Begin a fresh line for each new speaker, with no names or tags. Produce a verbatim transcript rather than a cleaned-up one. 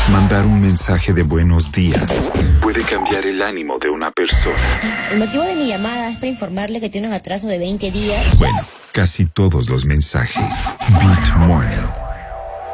Mandar un mensaje de buenos días puede cambiar el ánimo de una persona.
El motivo de mi llamada es para informarle que tiene un atraso de veinte días.
Bueno, casi todos los mensajes. Beat Morning.